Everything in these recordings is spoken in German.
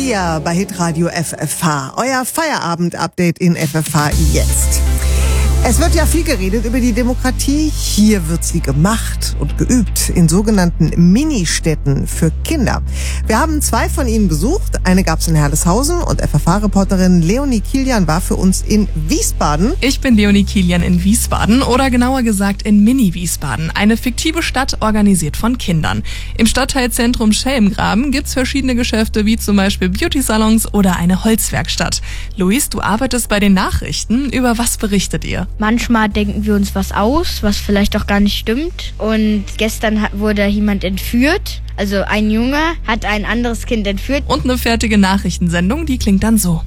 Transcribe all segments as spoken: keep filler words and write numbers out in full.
Lydia bei Hitradio F F H. Euer Feierabend-Update in F F H jetzt. Es wird ja viel geredet über die Demokratie. Hier wird sie gemacht und geübt in sogenannten Ministädten für Kinder. Wir haben zwei von ihnen besucht. Eine gab's in Herleshausen und F F H-Reporterin Leonie Kilian war für uns in Wiesbaden. Ich bin Leonie Kilian in Wiesbaden oder genauer gesagt in Mini-Wiesbaden. Eine fiktive Stadt, organisiert von Kindern. Im Stadtteilzentrum Schelmgraben gibt's verschiedene Geschäfte wie zum Beispiel Beauty-Salons oder eine Holzwerkstatt. Luis, du arbeitest bei den Nachrichten. Über was berichtet ihr? Manchmal denken wir uns was aus, was vielleicht auch gar nicht stimmt. Und gestern hat, wurde jemand entführt. Also ein Junge hat ein anderes Kind entführt. Und eine fertige Nachrichtensendung, die klingt dann so.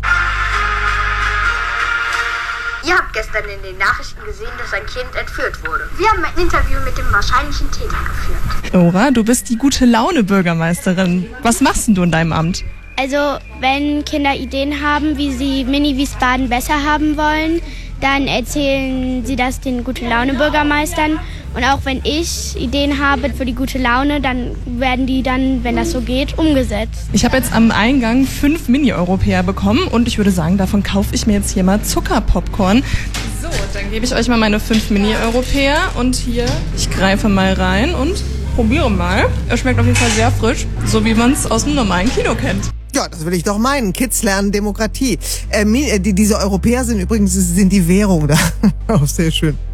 Ihr habt gestern in den Nachrichten gesehen, dass ein Kind entführt wurde. Wir haben ein Interview mit dem wahrscheinlichen Täter geführt. Nora, du bist die Gute-Laune-Bürgermeisterin. Was machst denn du in deinem Amt? Also, wenn Kinder Ideen haben, wie sie Mini-Wiesbaden besser haben wollen, dann erzählen sie das den Gute-Laune-Bürgermeistern. Und auch wenn ich Ideen habe für die gute Laune, dann werden die dann, wenn das so geht, umgesetzt. Ich habe jetzt am Eingang fünf Mini-Europäer bekommen und ich würde sagen, davon kaufe ich mir jetzt hier mal Zuckerpopcorn. So, dann gebe ich euch mal meine fünf Mini-Europäer und hier, ich greife mal rein und probiere mal. Er schmeckt auf jeden Fall sehr frisch, so wie man es aus einem normalen Kino kennt. Ja, das will ich doch meinen. Kids lernen Demokratie. Äh, die, diese Europäer sind übrigens sind die Währung da. Auch sehr schön.